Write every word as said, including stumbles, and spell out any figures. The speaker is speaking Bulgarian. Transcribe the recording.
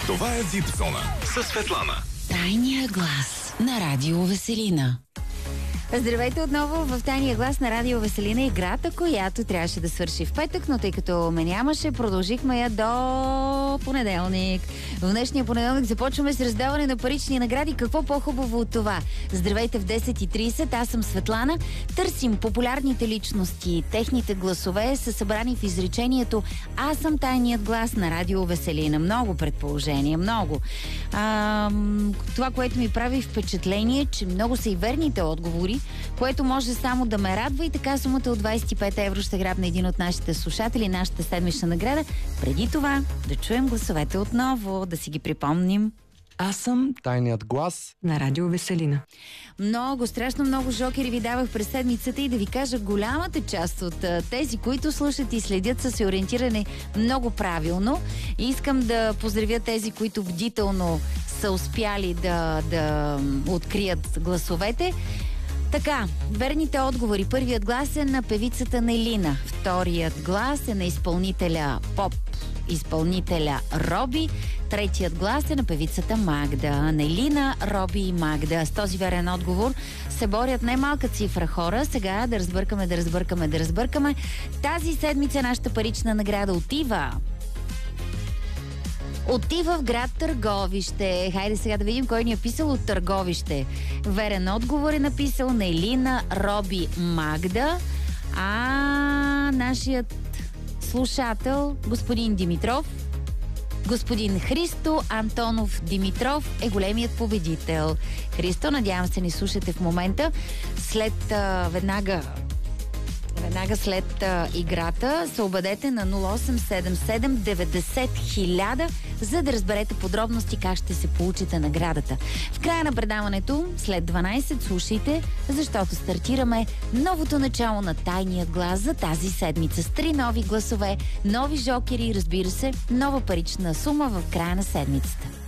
Това е Випзона със Светлана. Тайния глас на Радио Веселина. Здравейте отново в Тайния глас на Радио Веселина, играта, която трябваше да свърши в петък, но тъй като ме нямаше, продължихме я до понеделник. В днешния понеделник започваме с раздаване на парични награди. Какво по-хубаво от това? Здравейте в десет и трийсет, аз съм Светлана. Търсим популярните личности. Техните гласове са събрани в изречението "Аз съм тайният глас на Радио Веселина". Много предположения, много. А, това, което ми прави впечатление, че много са и верните отговори, което може само да ме радва, и така сумата от двайсет и пет евро ще грабне един от нашите слушатели, нашата седмична награда. Преди това да чуем гласовете отново, да си ги припомним. Аз съм тайният глас на Радио Веселина. Много, страшно много жокери ви давах през седмицата, и да ви кажа, голямата част от тези, които слушат и следят, са се ориентирани много правилно. И искам да поздравя тези, които бдително са успяли да, да открият гласовете. Така, верните отговори. Първият глас е на певицата Нелина. Вторият глас е на изпълнителя поп, изпълнителя Роби. Третият глас е на певицата Магда. Нелина, Роби и Магда. С този верен отговор се борят най-малка цифра хора. Сега да разбъркаме, да разбъркаме, да разбъркаме. Тази седмица нашата парична награда отива... Отива в град Търговище. Хайде сега да видим кой ни е писал от Търговище. Верен отговор е написал Нелина, Роби, Магда. А нашият слушател, господин Димитров, господин Христо Антонов Димитров, е големият победител. Христо, надявам се ни слушате в момента. След а, веднага Веднага след а, играта се обадете на нула осем седем седем деветдесет хиляда, за да разберете подробности как ще се получите наградата. В края на предаването, след дванайсет, слушайте, защото стартираме новото начало на Тайният глас за тази седмица с три нови гласове, нови жокери и, разбира се, нова парична сума в края на седмицата.